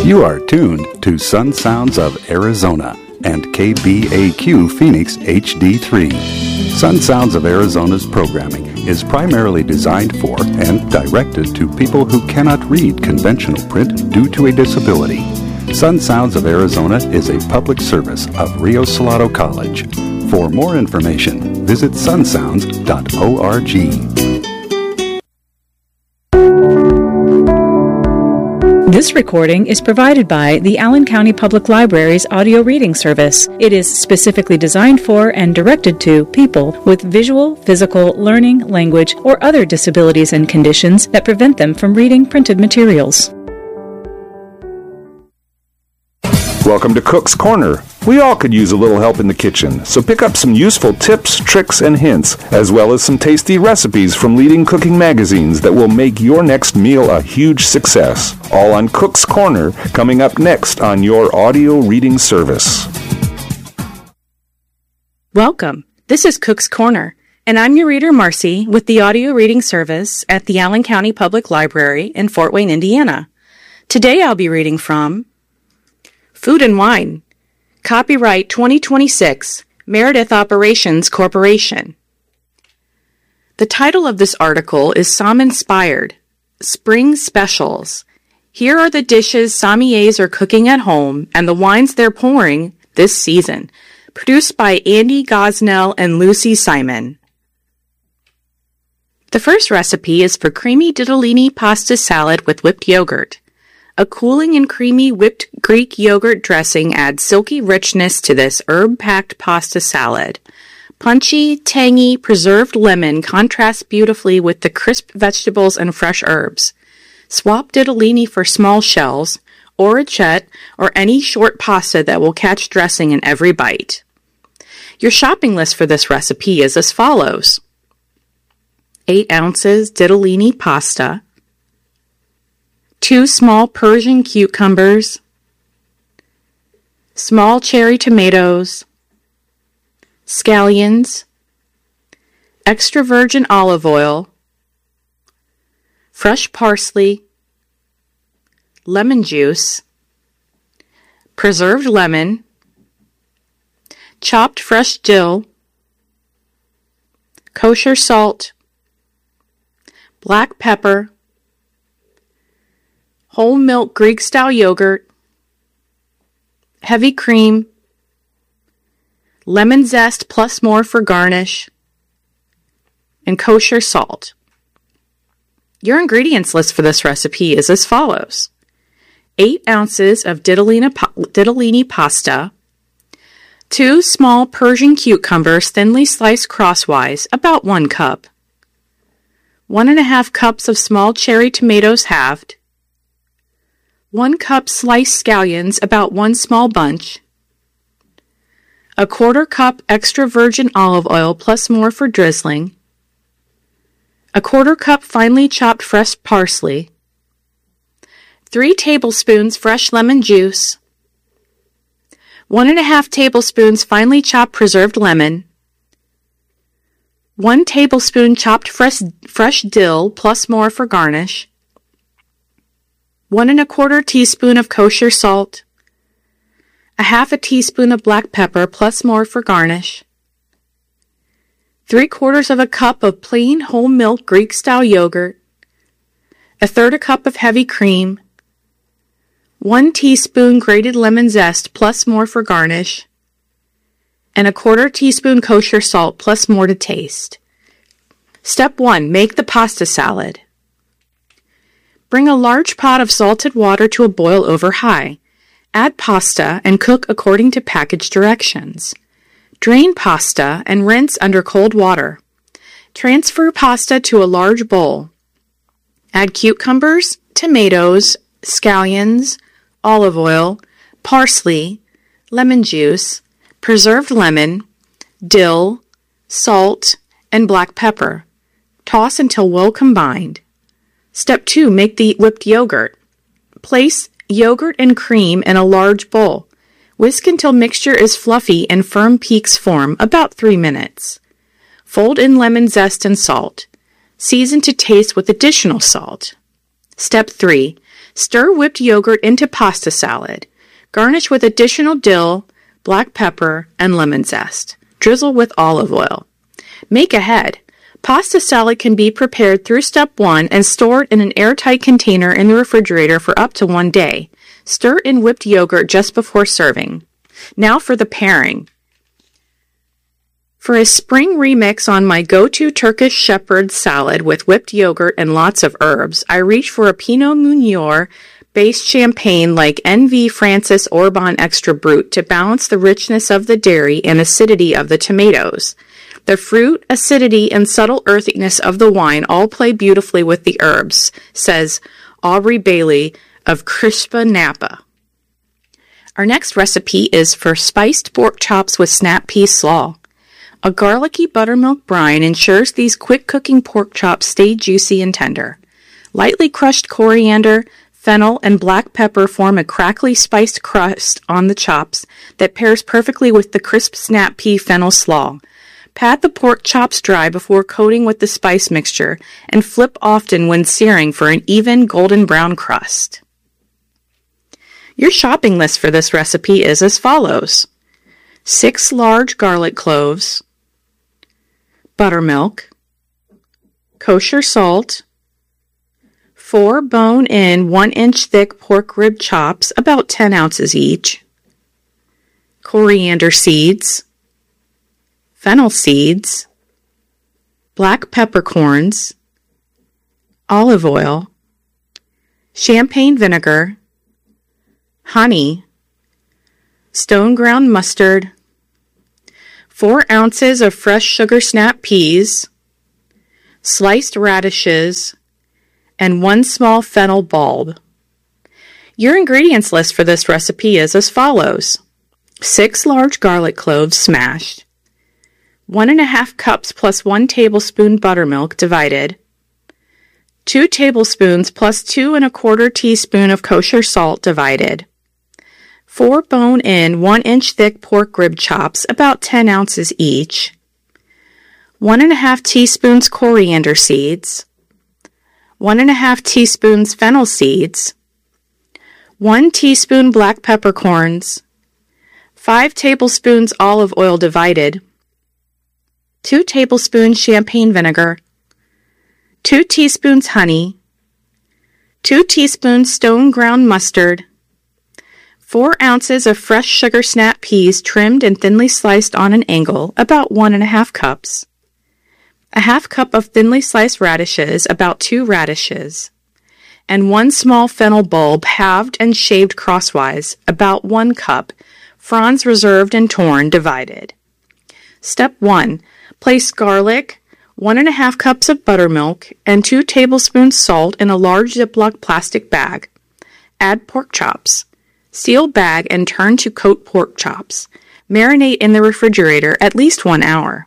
You are tuned to Sun Sounds of Arizona and KBAQ Phoenix HD3. Sun Sounds of Arizona's programming is primarily designed for and directed to people who cannot read conventional print due to a disability. Sun Sounds of Arizona is a public service of Rio Salado College. For more information, visit sunsounds.org. This recording is provided by the Allen County Public Library's audio reading service. It is specifically designed for and directed to people with visual, physical, learning, language, or other disabilities and conditions that prevent them from reading printed materials. Welcome to Cook's Corner. We all could use a little help in the kitchen, so pick up some useful tips, tricks, and hints, as well as some tasty recipes from leading cooking magazines that will make your next meal a huge success. All on Cook's Corner, coming up next on your audio reading service. Welcome. This is Cook's Corner, and I'm your reader, Marcy, with the audio reading service at the Allen County Public Library in Fort Wayne, Indiana. Today I'll be reading from Food and Wine. Copyright 2026, Meredith Operations Corporation. The title of this article is Som-inspired, Spring Specials. Here are the dishes sommeliers are cooking at home and the wines they're pouring this season. Produced by Andy Gosnell and Lucy Simon. The first recipe is for creamy ditalini pasta salad with whipped yogurt. A cooling and creamy whipped Greek yogurt dressing adds silky richness to this herb-packed pasta salad. Punchy, tangy, preserved lemon contrasts beautifully with the crisp vegetables and fresh herbs. Swap ditalini for small shells, orecchiette, or any short pasta that will catch dressing in every bite. Your shopping list for this recipe is as follows. 8 ounces ditalini pasta, 2 small Persian cucumbers, small cherry tomatoes, scallions, extra virgin olive oil, fresh parsley, lemon juice, preserved lemon, chopped fresh dill, kosher salt, black pepper, whole milk Greek-style yogurt, heavy cream, lemon zest plus more for garnish, and kosher salt. Your ingredients list for this recipe is as follows. 8 ounces of ditalini pasta, 2 small Persian cucumbers thinly sliced crosswise, about 1 cup, 1½ cups of small cherry tomatoes halved, 1 cup sliced scallions, about 1 small bunch, 1/4 cup extra virgin olive oil plus more for drizzling, 1/4 cup finely chopped fresh parsley, 3 tablespoons fresh lemon juice, 1½ tablespoons finely chopped preserved lemon, 1 tablespoon chopped fresh dill plus more for garnish, 1¼ teaspoon of kosher salt, 1/2 teaspoon of black pepper plus more for garnish, 3/4 cup of plain whole milk Greek-style yogurt, 1/3 cup of heavy cream, 1 teaspoon grated lemon zest plus more for garnish, and 1/4 teaspoon kosher salt plus more to taste. Step 1. Make the pasta salad. Bring a large pot of salted water to a boil over high. Add pasta and cook according to package directions. Drain pasta and rinse under cold water. Transfer pasta to a large bowl. Add cucumbers, tomatoes, scallions, olive oil, parsley, lemon juice, preserved lemon, dill, salt, and black pepper. Toss until well combined. Step 2. Make the whipped yogurt. Place yogurt and cream in a large bowl. Whisk until mixture is fluffy and firm peaks form, about 3 minutes. Fold in lemon zest and salt. Season to taste with additional salt. Step 3. Stir whipped yogurt into pasta salad. Garnish with additional dill, black pepper, and lemon zest. Drizzle with olive oil. Make ahead. Pasta salad can be prepared through step 1 and stored in an airtight container in the refrigerator for up to 1 day. Stir in whipped yogurt just before serving. Now for the pairing. For a spring remix on my go-to Turkish shepherd salad with whipped yogurt and lots of herbs, I reach for a Pinot Meunier based champagne like NV Francis Orban Extra Brut to balance the richness of the dairy and acidity of the tomatoes. The fruit, acidity, and subtle earthiness of the wine all play beautifully with the herbs, says Aubrey Bailey of Crispa Napa. Our next recipe is for spiced pork chops with snap pea slaw. A garlicky buttermilk brine ensures these quick-cooking pork chops stay juicy and tender. Lightly crushed coriander, fennel, and black pepper form a crackly spiced crust on the chops that pairs perfectly with the crisp snap pea fennel slaw. Pat the pork chops dry before coating with the spice mixture and flip often when searing for an even golden brown crust. Your shopping list for this recipe is as follows: 6 large garlic cloves, buttermilk, kosher salt, 4 bone-in 1-inch thick pork rib chops, about 10 ounces each, coriander seeds, fennel seeds, black peppercorns, olive oil, champagne vinegar, honey, stone ground mustard, 4 ounces of fresh sugar snap peas, sliced radishes, and 1 small fennel bulb. Your ingredients list for this recipe is as follows: 6 large garlic cloves smashed, 1½ cups plus 1 tablespoon buttermilk divided, 2 tablespoons plus 2¼ teaspoon of kosher salt divided, 4 bone-in 1-inch thick pork rib chops, about 10 ounces each, 1½ teaspoons coriander seeds, 1½ teaspoons fennel seeds, 1 teaspoon black peppercorns, 5 tablespoons olive oil divided, 2 tablespoons champagne vinegar, 2 teaspoons honey, 2 teaspoons stone ground mustard, 4 ounces of fresh sugar snap peas trimmed and thinly sliced on an angle, about 1½ cups, a ½ cup of thinly sliced radishes, about 2 radishes, and 1 small fennel bulb halved and shaved crosswise, about 1 cup, fronds reserved and torn, divided. Step 1. Place garlic, 1½ cups of buttermilk, and 2 tablespoons salt in a large Ziploc plastic bag. Add pork chops. Seal bag and turn to coat pork chops. Marinate in the refrigerator at least 1 hour.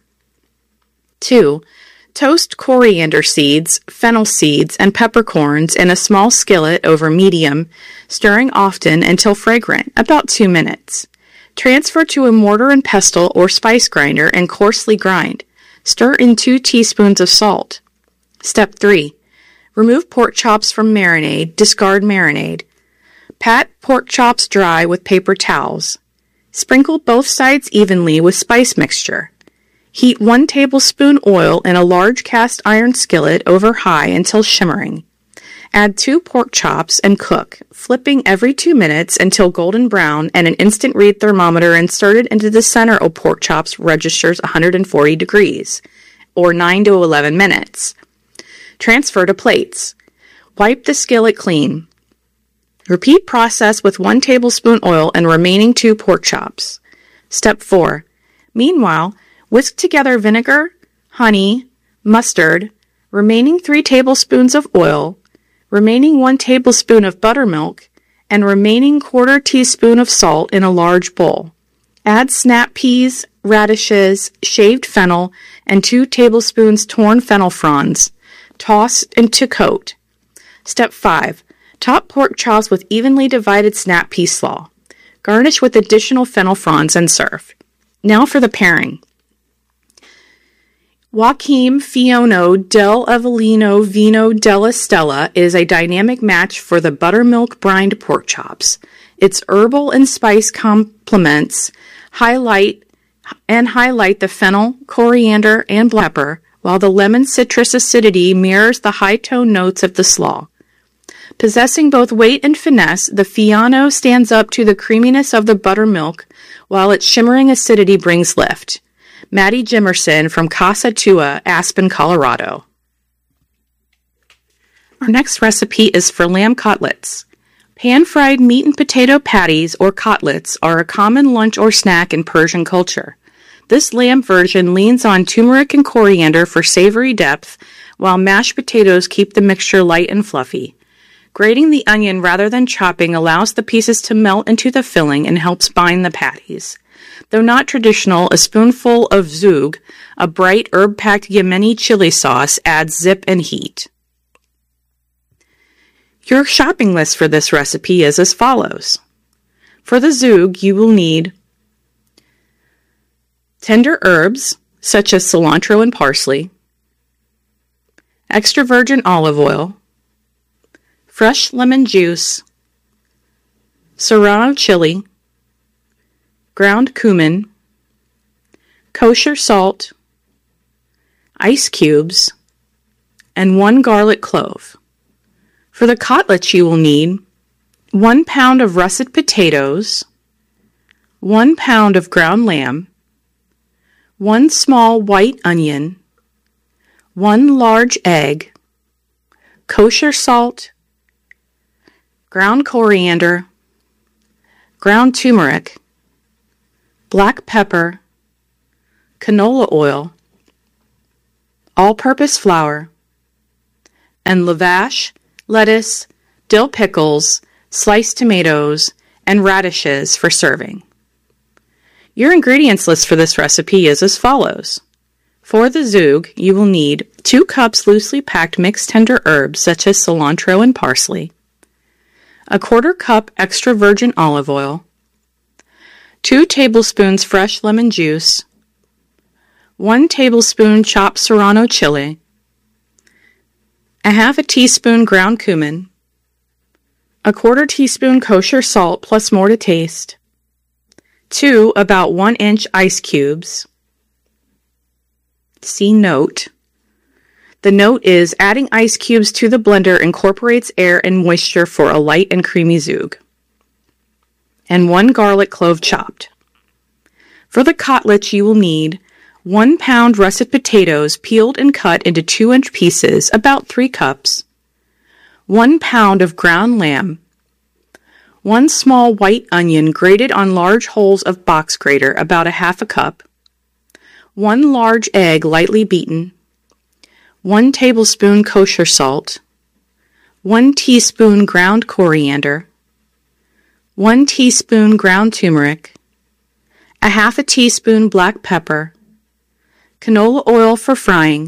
2. Toast coriander seeds, fennel seeds, and peppercorns in a small skillet over medium, stirring often until fragrant, about 2 minutes. Transfer to a mortar and pestle or spice grinder and coarsely grind. Stir in 2 teaspoons of salt. Step 3. Remove pork chops from marinade, discard marinade. Pat pork chops dry with paper towels. Sprinkle both sides evenly with spice mixture. Heat 1 tablespoon oil in a large cast iron skillet over high until shimmering. Add 2 pork chops and cook, flipping every 2 minutes until golden brown and an instant read thermometer inserted into the center of pork chops registers 140 degrees, or 9 to 11 minutes. Transfer to plates. Wipe the skillet clean. Repeat process with 1 tablespoon oil and remaining 2 pork chops. Step 4. Meanwhile, whisk together vinegar, honey, mustard, remaining 3 tablespoons of oil, remaining 1 tablespoon of buttermilk, and remaining 1/4 teaspoon of salt in a large bowl. Add snap peas, radishes, shaved fennel, and 2 tablespoons torn fennel fronds. Toss into coat. Step 5. Top pork chops with evenly divided snap pea slaw. Garnish with additional fennel fronds and serve. Now for the pairing. Joachim Fiono del Avellino Vino della Stella is a dynamic match for the buttermilk brined pork chops. Its herbal and spice complements highlight the fennel, coriander, and black pepper, while the lemon citrus acidity mirrors the high-tone notes of the slaw. Possessing both weight and finesse, the Fiano stands up to the creaminess of the buttermilk, while its shimmering acidity brings lift. Maddie Jimerson from Casa Tua, Aspen, Colorado. Our next recipe is for lamb cutlets. Pan-fried meat and potato patties or cutlets are a common lunch or snack in Persian culture. This lamb version leans on turmeric and coriander for savory depth, while mashed potatoes keep the mixture light and fluffy. Grating the onion rather than chopping allows the pieces to melt into the filling and helps bind the patties. Though not traditional, a spoonful of zug, a bright herb-packed Yemeni chili sauce, adds zip and heat. Your shopping list for this recipe is as follows. For the zug, you will need tender herbs, such as cilantro and parsley, extra virgin olive oil, fresh lemon juice, serrano chili, ground cumin, kosher salt, ice cubes, and 1 garlic clove. For the cutlets, you will need 1 pound of russet potatoes, 1 pound of ground lamb, 1 small white onion, 1 large egg, kosher salt, ground coriander, ground turmeric, black pepper, canola oil, all-purpose flour, and lavash, lettuce, dill pickles, sliced tomatoes, and radishes for serving. Your ingredients list for this recipe is as follows. For the zug, you will need 2 cups loosely packed mixed tender herbs such as cilantro and parsley, a 1/4 cup extra virgin olive oil, 2 tablespoons fresh lemon juice, 1 tablespoon chopped serrano chili, a 1/2 teaspoon ground cumin, a 1/4 teaspoon kosher salt plus more to taste, 2 about 1-inch ice cubes. See note. The note is adding ice cubes to the blender incorporates air and moisture for a light and creamy zug. And 1 garlic clove chopped. For the cutlets, you will need 1 pound russet potatoes peeled and cut into 2-inch pieces, about 3 cups, 1 pound of ground lamb, 1 small white onion grated on large holes of box grater, about 1/2 cup, 1 large egg lightly beaten, 1 tablespoon kosher salt, 1 teaspoon ground coriander, 1 teaspoon ground turmeric, a 1/2 teaspoon black pepper, canola oil for frying,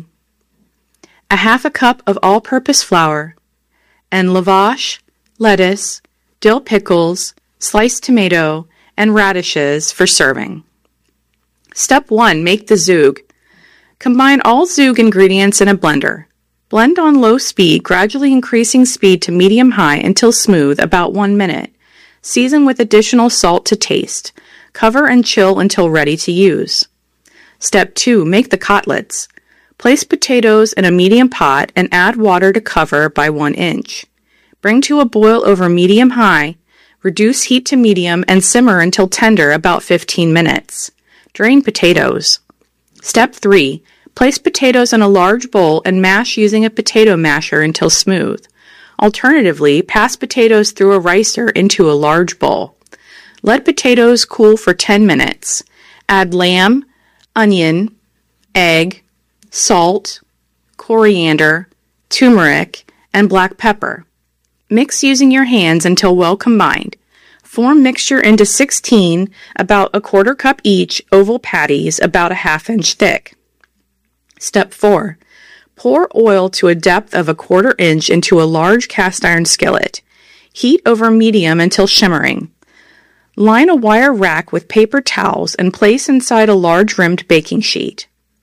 a 1/2 cup of all-purpose flour, and lavash, lettuce, dill pickles, sliced tomato, and radishes for serving. Step 1. Make the zug. Combine all zug ingredients in a blender. Blend on low speed, gradually increasing speed to medium-high until smooth, about 1 minute. Season with additional salt to taste. Cover and chill until ready to use. Step 2. Make the cutlets. Place potatoes in a medium pot and add water to cover by 1 inch. Bring to a boil over medium-high. Reduce heat to medium and simmer until tender, about 15 minutes. Drain potatoes. Step 3. Place potatoes in a large bowl and mash using a potato masher until smooth. Alternatively, pass potatoes through a ricer into a large bowl. Let potatoes cool for 10 minutes. Add lamb, onion, egg, salt, coriander, turmeric, and black pepper. Mix using your hands until well combined. Form mixture into 16, about a 1/4 cup each, oval patties, about a 1/2 inch thick. Step 4. Pour oil to a depth of a 1/4 inch into a large cast iron skillet. Heat over medium until shimmering. Line a wire rack with paper towels and place inside a large rimmed baking sheet.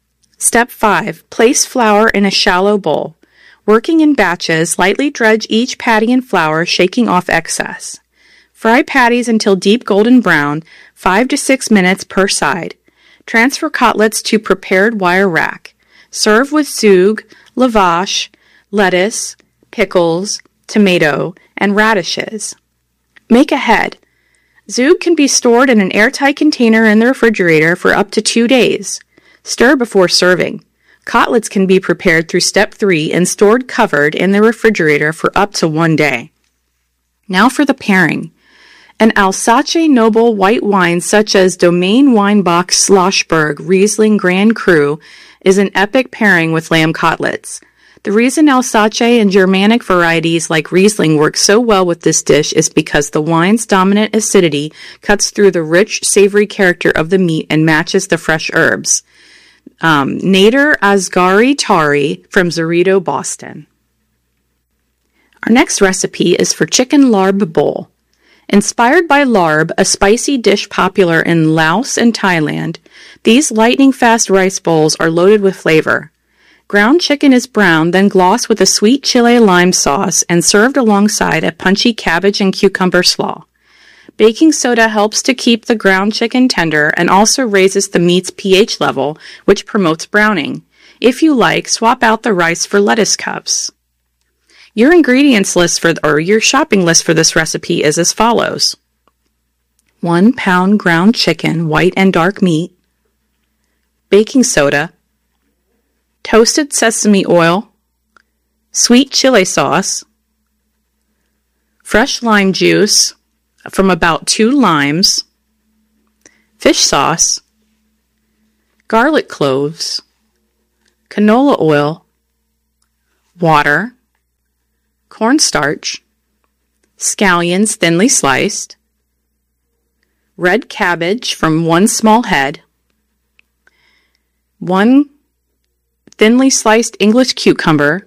Step 5. Place flour in a shallow bowl. Working in batches, lightly dredge each patty in flour, shaking off excess. Fry patties until deep golden brown, 5 to 6 minutes per side. Transfer cutlets to prepared wire rack. Serve with zug, lavash, lettuce, pickles, tomato, and radishes. Make ahead. Zug can be stored in an airtight container in the refrigerator for up to 2 days. Stir before serving. Cutlets can be prepared through step 3 and stored covered in the refrigerator for up to 1 day. Now for the pairing. An Alsace Noble white wine such as Domaine Weinbach Schlossberg Riesling Grand Cru is an epic pairing with lamb cutlets. The reason Alsace and Germanic varieties like Riesling work so well with this dish is because the wine's dominant acidity cuts through the rich, savory character of the meat and matches the fresh herbs. Nader Asghari Tari from Cerrito, Boston. Our next recipe is for chicken larb bowl. Inspired by larb, a spicy dish popular in Laos and Thailand, these lightning-fast rice bowls are loaded with flavor. Ground chicken is browned, then glossed with a sweet chile lime sauce and served alongside a punchy cabbage and cucumber slaw. Baking soda helps to keep the ground chicken tender and also raises the meat's pH level, which promotes browning. If you like, swap out the rice for lettuce cups. Your ingredients list your shopping list for this recipe is as follows. 1 pound ground chicken, white and dark meat, baking soda, toasted sesame oil, sweet chili sauce, fresh lime juice from about 2 limes, fish sauce, garlic cloves, canola oil, water, cornstarch, scallions thinly sliced, red cabbage from 1 small head, 1 thinly sliced English cucumber,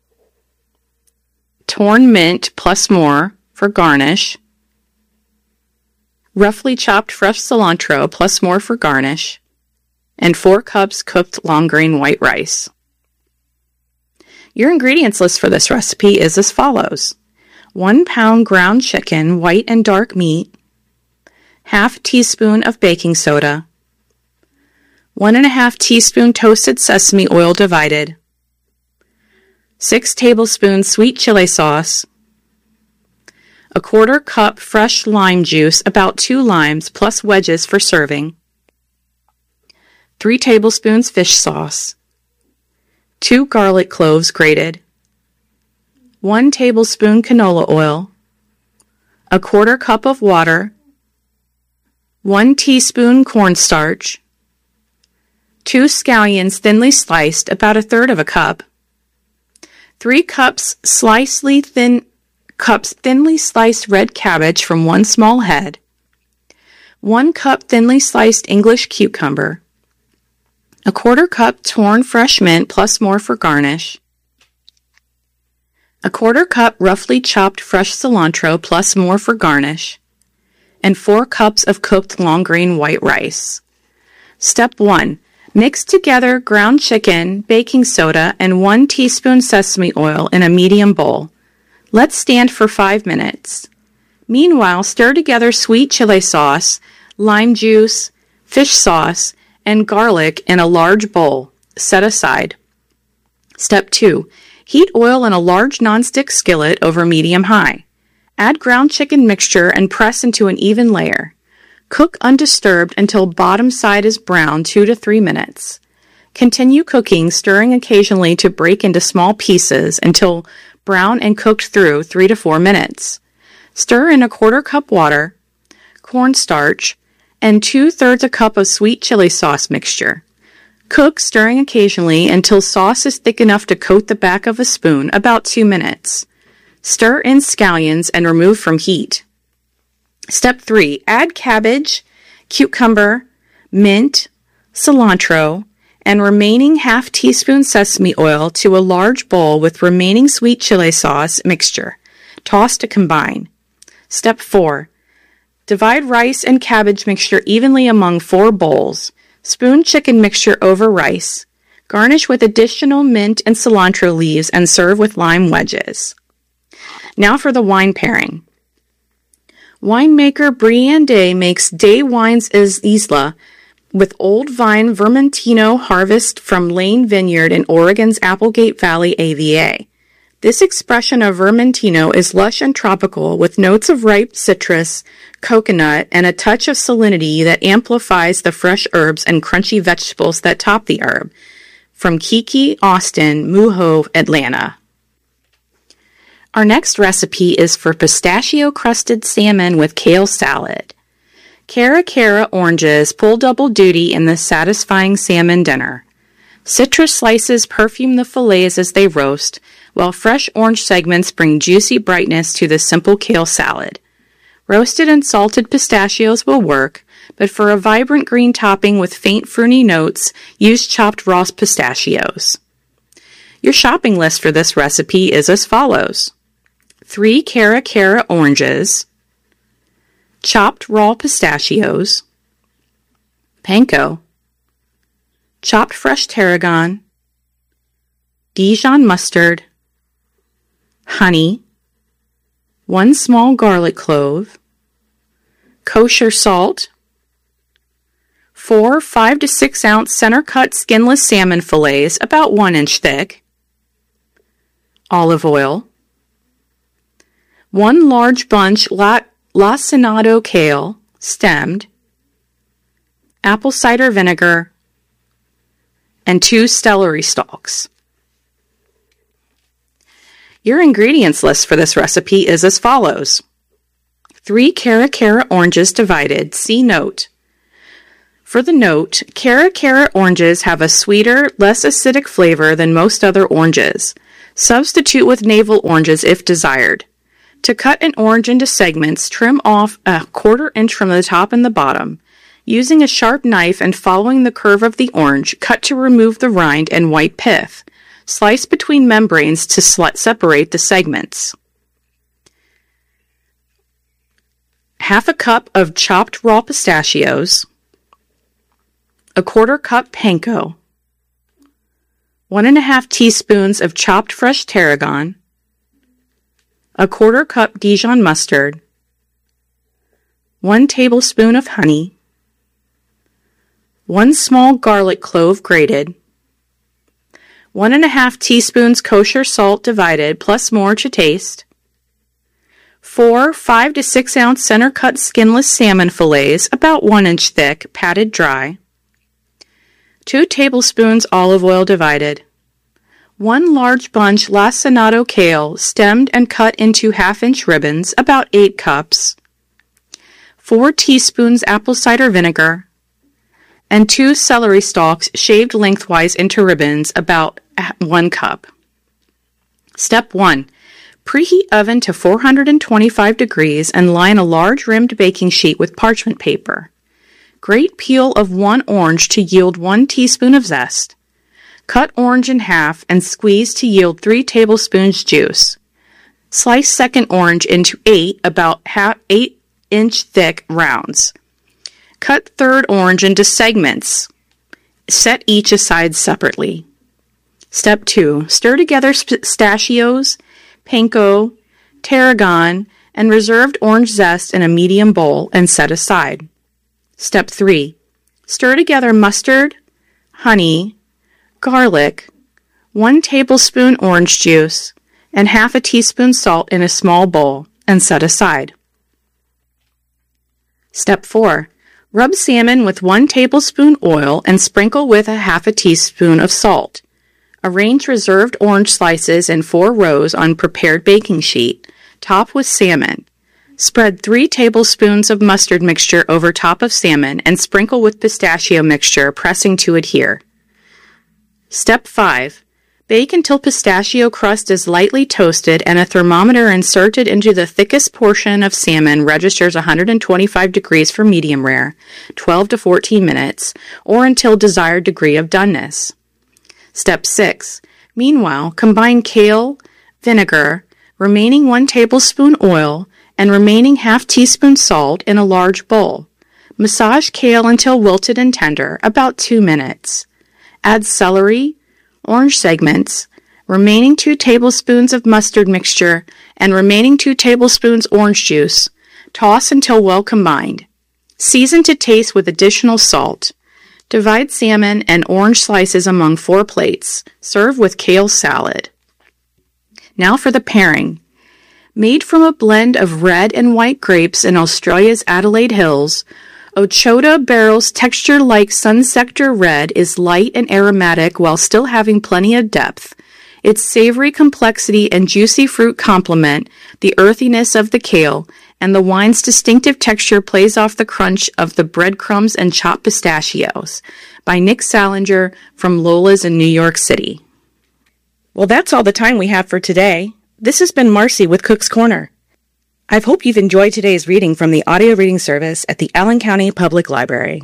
torn mint plus more for garnish, roughly chopped fresh cilantro plus more for garnish, and 4 cups cooked long grain white rice. Your ingredients list for this recipe is as follows. 1 pound ground chicken, white and dark meat, ½ teaspoon of baking soda, 1½ teaspoon toasted sesame oil divided, 6 tablespoons sweet chili sauce, 1/4 cup fresh lime juice, about 2 limes plus wedges for serving, 3 tablespoons fish sauce, 2 garlic cloves grated, 1 tablespoon canola oil, 1/4 cup of water, 1 teaspoon cornstarch, 2 scallions thinly sliced, about 1/3 cup, 3 cups thinly sliced red cabbage from 1 small head, 1 cup thinly sliced English cucumber, 1/4 cup torn fresh mint plus more for garnish, 1/4 cup roughly chopped fresh cilantro plus more for garnish, and 4 cups of cooked long grain white rice. Step 1. Mix together ground chicken, baking soda, and 1 teaspoon sesame oil in a medium bowl. Let stand for 5 minutes. Meanwhile, stir together sweet chili sauce, lime juice, fish sauce, and garlic in a large bowl. Set aside. Step 2. Heat oil in a large nonstick skillet over medium-high. Add ground chicken mixture and press into an even layer. Cook undisturbed until bottom side is brown 2 to 3 minutes. Continue cooking, stirring occasionally to break into small pieces until brown and cooked through 3 to 4 minutes. Stir in 1/4 cup water, cornstarch, and 2/3 cup of sweet chili sauce mixture. Cook, stirring occasionally until sauce is thick enough to coat the back of a spoon, about 2 minutes. Stir in scallions and remove from heat. Step 3. Add cabbage, cucumber, mint, cilantro, and remaining ½ teaspoon sesame oil to a large bowl with remaining sweet chili sauce mixture. Toss to combine. Step 4. Divide rice and cabbage mixture evenly among 4 bowls. Spoon chicken mixture over rice. Garnish with additional mint and cilantro leaves and serve with lime wedges. Now for the wine pairing. Winemaker Brienne Day makes Day Wines Isla with Old Vine Vermentino harvest from Lane Vineyard in Oregon's Applegate Valley AVA. This expression of Vermentino is lush and tropical with notes of ripe citrus, coconut, and a touch of salinity that amplifies the fresh herbs and crunchy vegetables that top the herb. From Kiki, Austin, Muho, Atlanta. Our next recipe is for pistachio-crusted salmon with kale salad. Cara oranges pull double duty in this satisfying salmon dinner. Citrus slices perfume the fillets as they roast, while fresh orange segments bring juicy brightness to the simple kale salad. Roasted and salted pistachios will work, but for a vibrant green topping with faint fruity notes, use chopped raw pistachios. Your shopping list for this recipe is as follows. 3 Cara oranges, chopped raw pistachios, panko, chopped fresh tarragon, Dijon mustard, honey, 1 small garlic clove, kosher salt, 4 5 to 6 ounce center-cut skinless salmon fillets about 1 inch thick, olive oil, 1 large bunch lacinato kale, stemmed, apple cider vinegar, and 2 celery stalks. Your ingredients list for this recipe is as follows. 3 Cara oranges divided, see note. For the note, Cara oranges have a sweeter, less acidic flavor than most other oranges. Substitute with navel oranges if desired. To cut an orange into segments, trim off a 1/4 inch from the top and the bottom. Using a sharp knife and following the curve of the orange, cut to remove the rind and white pith. Slice between membranes to separate the segments. 1/2 cup of chopped raw pistachios, 1/4 cup panko, 1½ teaspoons of chopped fresh tarragon, 1/4 cup Dijon mustard, 1 tablespoon of honey, 1 small garlic clove grated, 1½ teaspoons kosher salt divided plus more to taste, 4 5 to 6 ounce center-cut skinless salmon fillets about 1 inch thick, patted dry, 2 tablespoons olive oil divided, 1 large bunch lacinato kale stemmed and cut into 1/2 inch ribbons, about 8 cups, 4 teaspoons apple cider vinegar, and 2 celery stalks shaved lengthwise into ribbons, about 1 cup. Step 1. Preheat oven to 425 degrees and line a large rimmed baking sheet with parchment paper. Grate peel of 1 orange to yield 1 teaspoon of zest. Cut orange in half and squeeze to yield 3 tablespoons juice. Slice second orange into 8 about 8 inch thick rounds. Cut third orange into segments. Set each aside separately. Step 2. Stir together pistachios, panko, tarragon, and reserved orange zest in a medium bowl and set aside. Step 3. Stir together mustard, honey, garlic, 1 tablespoon orange juice, and 1/2 teaspoon salt in a small bowl and set aside. Step 4. Rub salmon with 1 tablespoon oil and sprinkle with 1/2 teaspoon of salt. Arrange reserved orange slices in 4 rows on prepared baking sheet. Top with salmon. Spread 3 tablespoons of mustard mixture over top of salmon and sprinkle with pistachio mixture, pressing to adhere. Step 5. Bake until pistachio crust is lightly toasted and a thermometer inserted into the thickest portion of salmon registers 125 degrees for medium rare, 12 to 14 minutes, or until desired degree of doneness. Step 6. Meanwhile, combine kale, vinegar, remaining 1 tablespoon oil, and remaining 1/2 teaspoon salt in a large bowl. Massage kale until wilted and tender, about 2 minutes. Add celery, orange segments, remaining 2 tablespoons of mustard mixture, and remaining 2 tablespoons orange juice. Toss until well combined. Season to taste with additional salt. Divide salmon and orange slices among 4 plates. Serve with kale salad. Now for the pairing. Made from a blend of red and white grapes in Australia's Adelaide Hills, Ochota Barrel's texture-like Sunsector Red is light and aromatic while still having plenty of depth. Its savory complexity and juicy fruit complement the earthiness of the kale, and the wine's distinctive texture plays off the crunch of the breadcrumbs and chopped pistachios. By Nick Salinger from Lola's in New York City. Well, that's all the time we have for today. This has been Marcy with Cook's Corner. I hope you've enjoyed today's reading from the audio reading service at the Allen County Public Library.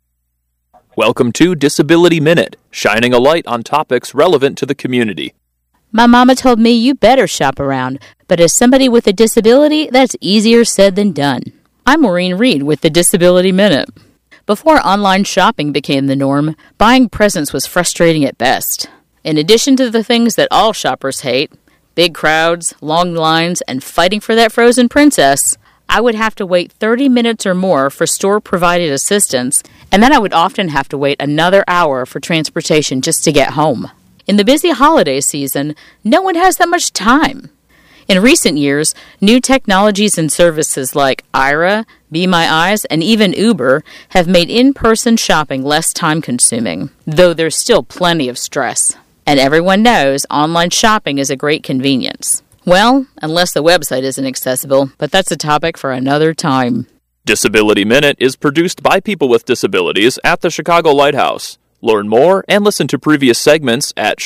Welcome to Disability Minute, shining a light on topics relevant to the community. My mama told me you better shop around, but as somebody with a disability, that's easier said than done. I'm Maureen Reed with the Disability Minute. Before online shopping became the norm, buying presents was frustrating at best. In addition to the things that all shoppers hate, big crowds, long lines, and fighting for that frozen princess, I would have to wait 30 minutes or more for store-provided assistance, and then I would often have to wait another hour for transportation just to get home. In the busy holiday season, no one has that much time. In recent years, new technologies and services like Aira, Be My Eyes, and even Uber have made in-person shopping less time-consuming, though there's still plenty of stress. And everyone knows online shopping is a great convenience. Well, unless the website isn't accessible, but that's a topic for another time. Disability Minute is produced by people with disabilities at the Chicago Lighthouse. Learn more and listen to previous segments at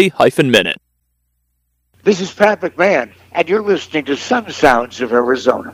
chicagolighthouse.org/disability-minute. This is Pat McMahon, and you're listening to Sun Sounds of Arizona.